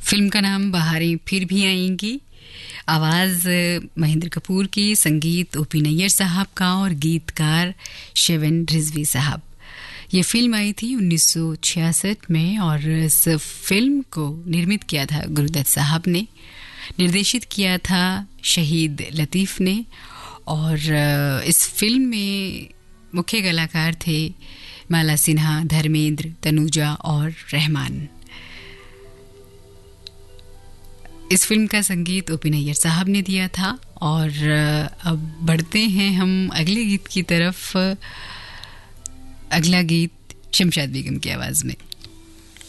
Film का नाम बहारें फिर भी आएंगी। आवाज़ महेंद्र कपूर की, संगीत ओपी नैयर साहब का और गीतकार शेवन रिजवी साहब। ये फिल्म आई थी 1966 में और इस फिल्म को निर्मित किया था गुरुदत्त साहब ने, निर्देशित किया था शहीद लतीफ़ ने। और इस फिल्म में मुख्य कलाकार थे माला सिन्हा, धर्मेंद्र, तनुजा और रहमान। इस फिल्म का संगीत ओपी नैयर साहब ने दिया था। और अब बढ़ते हैं हम अगले गीत की तरफ। अगला गीत शमशाद बेगम की आवाज़ में।